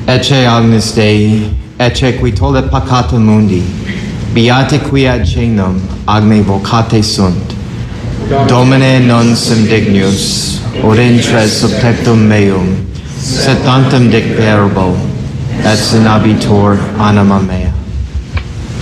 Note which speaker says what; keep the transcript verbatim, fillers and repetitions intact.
Speaker 1: Ecce agnus Dei, ecce qui tollet peccata mundi, beati qui ad cenum agne vocate sunt. Domine non sum dignus, od intres subtectum meum, sed tantum dicterbo, et sinabitur anima mea.